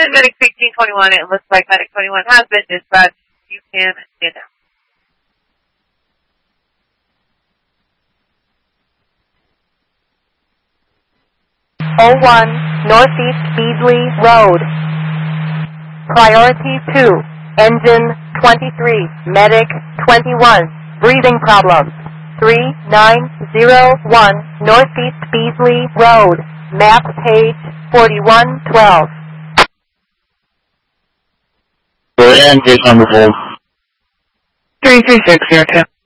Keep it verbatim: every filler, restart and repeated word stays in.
one, Medic sixteen twenty-one. It looks like Medic twenty-one has been dispatched. You can stand down. oh one, Northeast Beasley Road. Priority two, Engine twenty-three, Medic twenty-one, breathing problems. three nine zero one, Northeast Beasley Road, map page forty-one twelve. Engage number four. three three six zero two.